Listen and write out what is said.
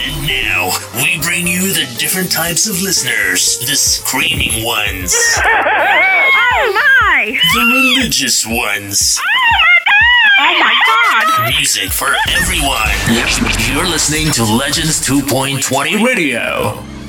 And now, we bring you the different types of listeners. The screaming ones. Oh my! The religious ones. Oh my god! Music for everyone. You're listening to Legends 2.20 Radio.